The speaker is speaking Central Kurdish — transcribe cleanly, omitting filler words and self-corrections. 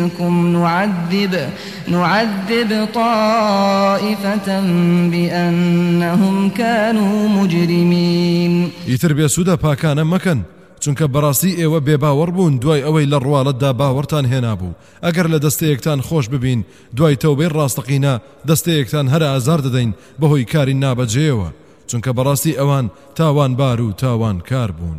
منكم نعذب طائفة بأنهم كانوا مجرمين. ئیتر بێسوودە پاکانە مەکەن، چونکە بەڕاستی ئێوە بێباوەڕ بوون دوای ئەوەی لە ڕواڵەتدا باوەڕتان هێنابوو. ئەگەر لە دەستەیەکتان خۆش ببین دوای تەوبەی ڕاستەقینە دەستەیەکتان هەر ئازار دەدەین بەهۆی کاری نابەجێەوە، چونکە بەڕاستی ئەوان تاوانبار و تاوانکار بوون.